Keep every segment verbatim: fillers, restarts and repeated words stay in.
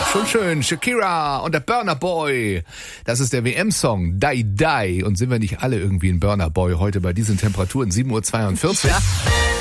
Schon schön. Shakira und der Burna Boy. Das ist der W M-Song Die Die. Und sind wir nicht alle irgendwie ein Burna Boy heute bei diesen Temperaturen? sieben Uhr zweiundvierzig. Ja.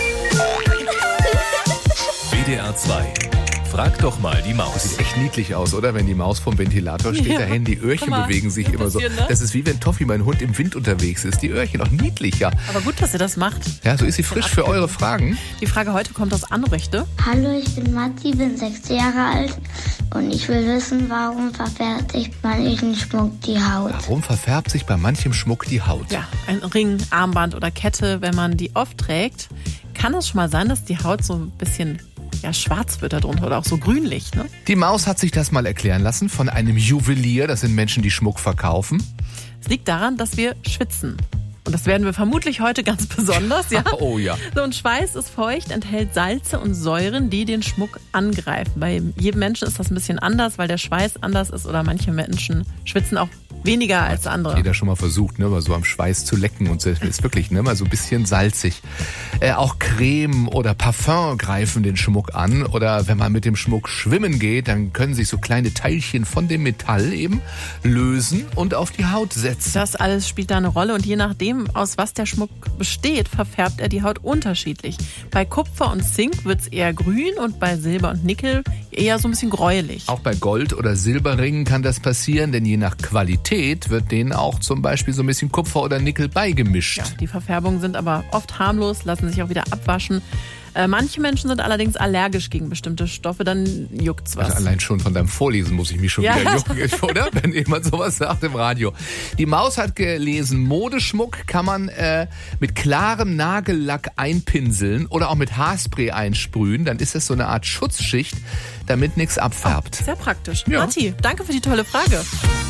W D R zwei. Frag doch mal die Maus. Sieht echt niedlich aus, oder? Wenn die Maus vom Ventilator steht, Ja. dahin, die Öhrchen Mal, bewegen sich immer so. bisschen, ne? Das ist wie wenn Toffi, mein Hund, im Wind unterwegs ist. Die Öhrchen, auch niedlicher. Aber gut, dass ihr das macht. Ja, so ist sie frisch für eure Fragen. Die Frage heute kommt aus Anrechte. Hallo, ich bin Matti, bin sechs Jahre alt und ich will wissen, warum verfärbt sich manchen Schmuck die Haut? Warum verfärbt sich bei manchem Schmuck die Haut? Ja, ein Ring, Armband oder Kette, wenn man die oft trägt, kann es schon mal sein, dass die Haut so ein bisschen ja, schwarz wird darunter oder auch so grünlich, ne? Die Maus hat sich das mal erklären lassen von einem Juwelier. Das sind Menschen, die Schmuck verkaufen. Es liegt daran, dass wir schwitzen. Und das werden wir vermutlich heute ganz besonders, ja? Oh ja. So ein Schweiß ist feucht, enthält Salze und Säuren, die den Schmuck angreifen. Bei jedem Menschen ist das ein bisschen anders, weil der Schweiß anders ist oder manche Menschen schwitzen auch weniger als andere. Jeder schon mal versucht, ne, mal so am Schweiß zu lecken und so. Das ist wirklich, ne, mal so ein bisschen salzig. Äh, auch Creme oder Parfum greifen den Schmuck an. Oder wenn man mit dem Schmuck schwimmen geht, dann können sich so kleine Teilchen von dem Metall eben lösen und auf die Haut setzen. Das alles spielt da eine Rolle und je nachdem, aus was der Schmuck besteht, verfärbt er die Haut unterschiedlich. Bei Kupfer und Zink wird es eher grün und bei Silber und Nickel eher so ein bisschen gräulich. Auch bei Gold- oder Silberringen kann das passieren, denn je nach Qualität wird denen auch zum Beispiel so ein bisschen Kupfer oder Nickel beigemischt. Ja, die Verfärbungen sind aber oft harmlos, lassen sich auch wieder abwaschen. Äh, manche Menschen sind allerdings allergisch gegen bestimmte Stoffe, dann juckt's was. Also allein schon von deinem Vorlesen muss ich mich schon Ja. wieder jucken, oder? Wenn jemand sowas sagt im Radio. Die Maus hat gelesen, Modeschmuck kann man äh, mit klarem Nagellack einpinseln oder auch mit Haarspray einsprühen. Dann ist das so eine Art Schutzschicht, damit nichts abfärbt. Sehr praktisch. Ja. Matti, danke für die tolle Frage.